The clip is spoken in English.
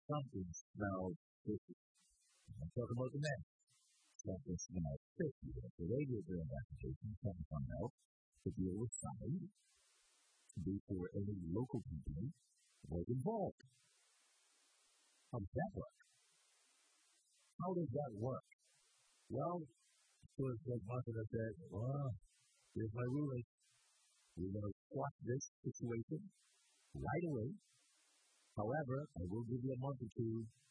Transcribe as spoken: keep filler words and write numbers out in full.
Something smells fishy. I'm talking about the men. Something smells fishy. The radio brand application can come out to deal with size before any local company was involved. How does that work? How does that work? Well, of course, like Martha said, well, here's my ruling. We're going to squash this situation right away. However, I will give you a month or two